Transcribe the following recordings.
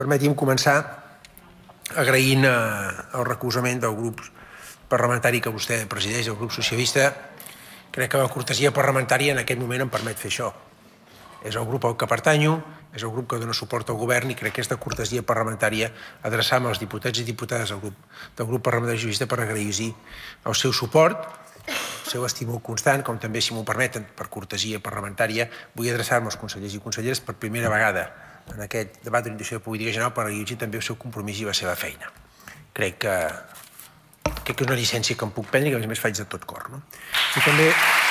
Permeti'm començar agraint el recolzament del grup parlamentari que vostè presideix, el grup socialista. Crec que la cortesia parlamentària en aquest moment em permet fer això. És el grup al que pertanyo, és el grup que dona suport al govern i crec que aquesta cortesia parlamentària adreçar-me als diputats i diputades del grup parlamentari socialista per agrair-los el seu suport, el seu estímul constant, com també, si m'ho permeten, per cortesia parlamentària, vull adreçar-me als consellers i conselleres per primera vegada en aquest debat d'orientació de política general per agrair també el seu compromís i la seva feina. Crec que és una llicència que em puc prendre i que a més faig de tot cor. I també...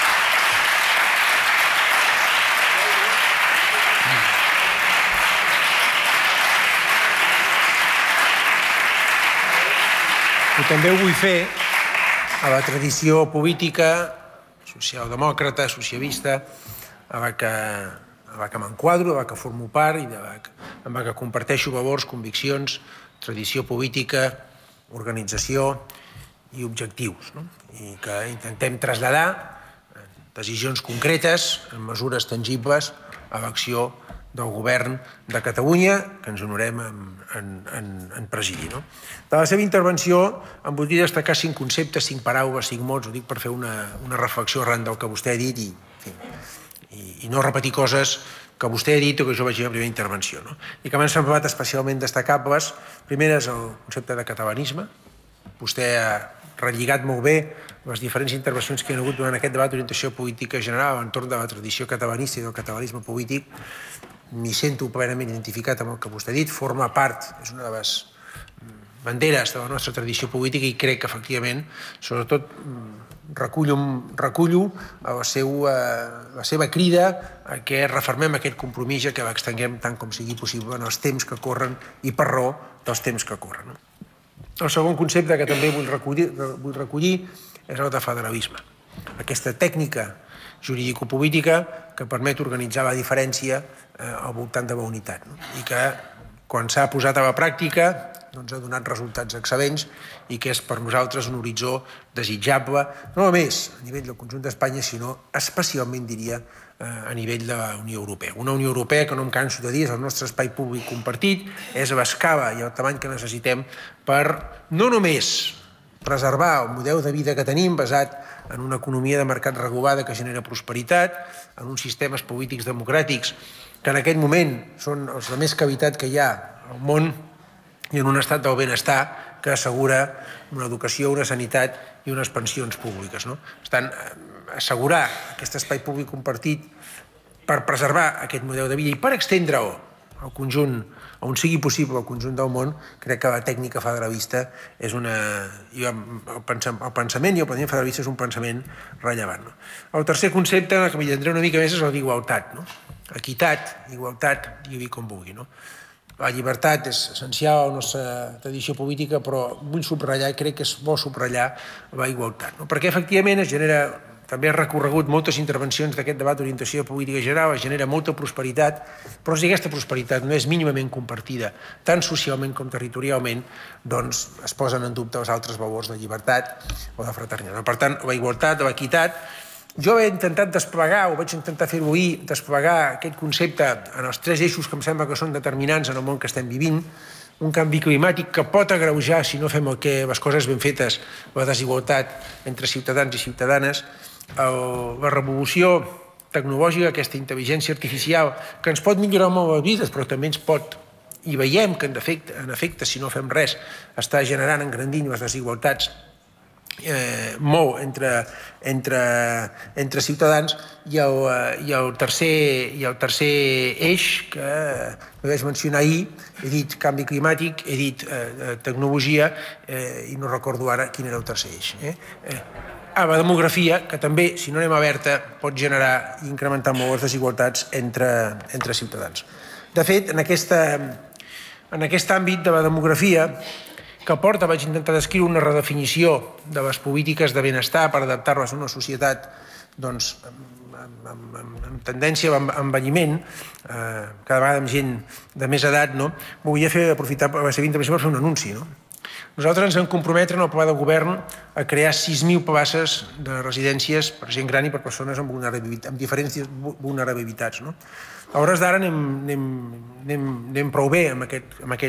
I també ho vull fer a la tradició política, socialdemòcrata, socialista, a la que m'enquadro, a la que formo part i amb la que comparteixo valors, conviccions, tradició política, organització i objectius, i que intentem traslladar decisions concretes, en mesures tangibles, a l'acció del govern de Catalunya, que ens honorem en presidir. De la seva intervenció em voldria destacar 5 conceptes, 5 paraules, 5 mots, ho dic per fer una reflexió arran del que vostè ha dit i no repetir coses que vostè ha dit o que jo vaig dir a la primera intervenció. I que m'han semblat especialment destacables. Primer és el concepte de catalanisme. Vostè ha relligat molt bé les diferents intervencions que hi ha hagut durant aquest debat d'orientació política general entorn de la tradició catalanista i del catalanisme polític. M'hi sento plenament identificat amb el que vostè ha dit. Forma part, és una de les banderes de la nostra tradició política i crec que, efectivament, sobretot recullo la seva crida a que refermem aquest compromís i que l'extenguem tant com sigui possible en els temps que corren i per raó dels temps que corren. El segon concepte que també vull recollir és el de federalisme. Aquesta tècnica juridicopolítica que permet organitzar la diferència al voltant de la unitat i que, quan s'ha posat a la pràctica, ha donat resultats excel·lents i que és per nosaltres un horitzó desitjable, no només a nivell del conjunt d'Espanya, sinó especialment, diria, a nivell de la Unió Europea. Una Unió Europea que, no em canso de dir, és el nostre espai públic compartit, és l'escala i el tamany que necessitem per no només preservar el model de vida que tenim basat en una economia de mercat regulada que genera prosperitat, en uns sistemes polítics democràtics que en aquest moment són els de més qualitat que hi ha al món i en un estat del benestar que assegura una educació, una sanitat i unes pensions públiques. Per tant, assegurar aquest espai públic compartit per preservar aquest model de vida i per estendre-ho al conjunt, on sigui possible al conjunt del món, crec que la tècnica federalista és el pensament i el plantejament federalista és un pensament rellevant. El tercer concepte, que m'hi tindré una mica més, és el d'igualtat. Equitat, igualtat, digui com vulgui. La llibertat és essencial a la nostra tradició política, però vull subratllar, i crec que és bo subratllar la igualtat. Perquè, efectivament, es genera, també ha recorregut moltes intervencions d'aquest debat d'orientació de política general, es genera molta prosperitat, però si aquesta prosperitat no és mínimament compartida, tant socialment com territorialment, doncs es posen en dubte els altres valors de llibertat o de fraternitat. Per tant, la igualtat, l'equitat. Jo he intentat desplegar, o vaig intentar fer-ho ahir, desplegar aquest concepte en els 3 eixos que em sembla que són determinants en el món que estem vivint. Un canvi climàtic que pot agreujar, si no fem les coses ben fetes, la desigualtat entre ciutadans i ciutadanes. La revolució tecnològica, aquesta intel·ligència artificial, que ens pot millorar molt les vides, però també ens pot, i veiem que en efecte, si no fem res, està generant, engrandint les desigualtats molt entre ciutadans. I el tercer eix que vaig mencionar ahir, he dit canvi climàtic, he dit tecnologia i no recordo ara quin era el tercer eix. La demografia, que també, si no anem alerta, pot generar i incrementar molt les desigualtats entre ciutadans. De fet, en aquest àmbit de la demografia, que porta, vaig intentar descriure una redefinició de les polítiques de benestar per adaptar-les a una societat amb tendència a l'envelliment, cada vegada amb gent de més edat, volia aprofitar la seva intervenció per fer un anunci. Nosaltres ens hem comprometre en el pla de govern a crear 6.000 places de residències per gent gran i per persones amb diferents vulnerabilitats. A hores d'ara anem prou bé amb aquest